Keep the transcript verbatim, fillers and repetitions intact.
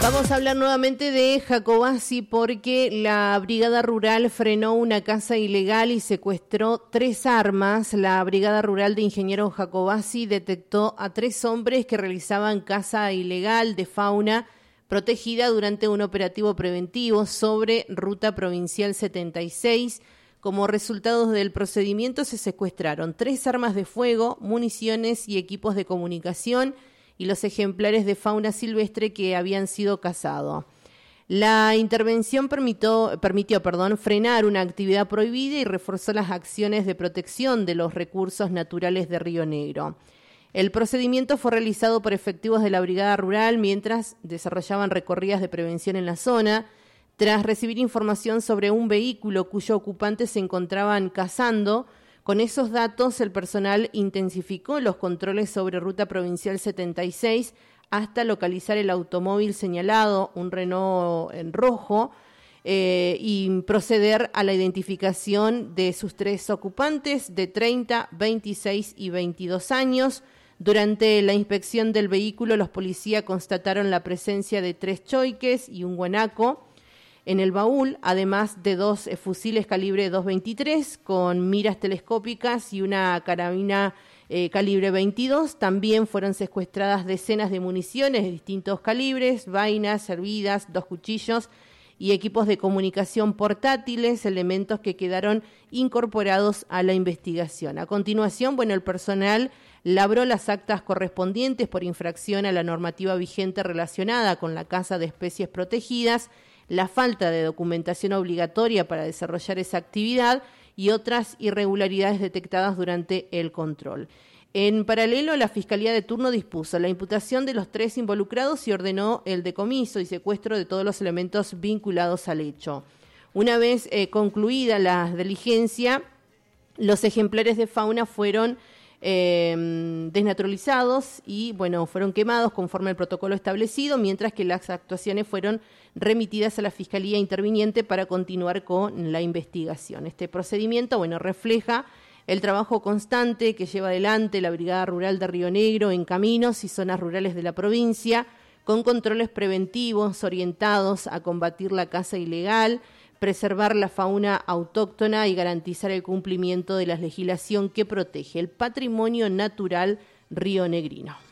Vamos a hablar nuevamente de Jacobasi porque la Brigada Rural frenó una casa ilegal y secuestró tres armas. La Brigada Rural de Ingeniero Jacobasi detectó a tres hombres que realizaban caza ilegal de fauna protegida durante un operativo preventivo sobre Ruta Provincial setenta y seis. Como resultado del procedimiento se secuestraron tres armas de fuego, municiones y equipos de comunicación y los ejemplares de fauna silvestre que habían sido cazados. La intervención permitió, permitió perdón, frenar una actividad prohibida y reforzó las acciones de protección de los recursos naturales de Río Negro. El procedimiento fue realizado por efectivos de la Brigada Rural mientras desarrollaban recorridas de prevención en la zona, tras recibir información sobre un vehículo cuyo ocupante se encontraban cazando. Con esos datos, el personal intensificó los controles sobre Ruta Provincial setenta y seis hasta localizar el automóvil señalado, un Renault en rojo, eh, y proceder a la identificación de sus tres ocupantes de treinta, veintiséis y veintidós años. Durante la inspección del vehículo, los policías constataron la presencia de tres choiques y un guanaco en el baúl, además de dos eh, fusiles calibre dos veintitrés con miras telescópicas y una carabina eh, calibre veintidós. También fueron secuestradas decenas de municiones de distintos calibres, vainas, servidas, dos cuchillos y equipos de comunicación portátiles, elementos que quedaron incorporados a la investigación. A continuación, bueno, el personal labró las actas correspondientes por infracción a la normativa vigente relacionada con la caza de especies protegidas, la falta de documentación obligatoria para desarrollar esa actividad y otras irregularidades detectadas durante el control. En paralelo, la Fiscalía de turno dispuso la imputación de los tres involucrados y ordenó el decomiso y secuestro de todos los elementos vinculados al hecho. Una vez eh, concluida la diligencia, los ejemplares de fauna fueron eh, desnaturalizados y, bueno, fueron quemados conforme al protocolo establecido, mientras que las actuaciones fueron remitidas a la Fiscalía Interviniente para continuar con la investigación. Este procedimiento, bueno, refleja el trabajo constante que lleva adelante la Brigada Rural de Río Negro en caminos y zonas rurales de la provincia, con controles preventivos orientados a combatir la caza ilegal, preservar la fauna autóctona y garantizar el cumplimiento de la legislación que protege el patrimonio natural rionegrino.